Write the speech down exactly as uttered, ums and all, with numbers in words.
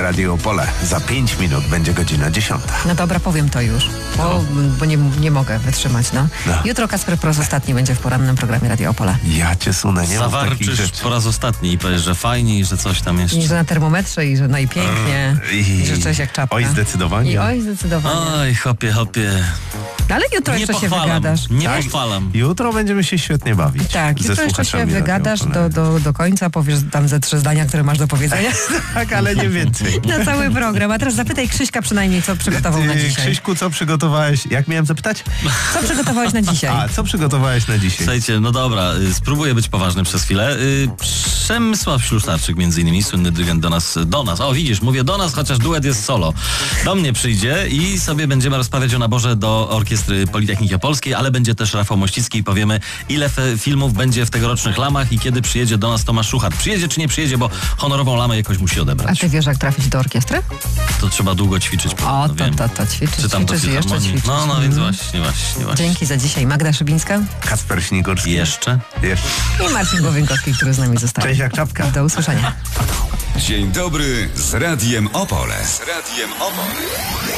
Radio Opole. Za pięć minut będzie godzina dziesiąta. No dobra, powiem to już, bo, No. bo nie, nie mogę wytrzymać, no. No. Jutro Kacper po raz ostatni będzie w porannym programie Radio Opole. Ja cię sunę, nie mam takich Zawarczysz rzeczy. po raz ostatni i powiesz, że fajnie i że coś tam jeszcze. I że na termometrze, i że no i pięknie, I- i że cześć jak czapka. Oj, zdecydowanie. I oj, zdecydowanie. Oj, hopie, hopie. No, ale jutro Nie jeszcze się pochwalam, wygadasz. nie Tak. pochwalam. Jutro będziemy się świetnie bawić. Tak, ze jutro jeszcze się słuchaczami wygadasz Radio do, Opole. do, do końca, powiesz tam ze trzy zdania, które masz do powiedzenia Tak, ale nie więcej. na cały program. A teraz zapytaj Krzyśka przynajmniej, co przygotował na Ty, dzisiaj. Krzyśku, co przygotowałeś? Jak miałem zapytać? Co przygotowałeś na dzisiaj? A, co przygotowałeś na dzisiaj? Słuchajcie, no dobra, y, spróbuję być poważny przez chwilę. Y, Przemysław Ślusarczyk między innymi, słynny dyrygent do nas, do nas. O, widzisz, mówię do nas, chociaż duet jest solo. Do mnie przyjdzie i sobie będziemy rozprawiać o naborze do Orkiestry Politechniki Opolskiej, ale będzie też Rafał Mościcki i powiemy, ile fe- filmów będzie w tegorocznych lamach i kiedy przyjedzie do nas Tomasz Szuchar. Przyjedzie czy nie przyjedzie, bo honorową lamę jakoś musi A odebrać. ty wiesz, jak trafić do orkiestry? To trzeba długo ćwiczyć. O, podobno, to, wiem. to, to ćwiczyć, Czy tam do ćwiczyć i jeszcze filharmonii. ćwiczyć. No, no, więc Mhm. właśnie, właśnie, właśnie. Dzięki za dzisiaj. Magda Szybińska Kacper Śnigurski. Jeszcze? Jeszcze. i Marcin Głowienkowski, który z nami został. Cześć jak czapka. Do usłyszenia. Dzień dobry z Radiem Opole. Z Radiem Opole.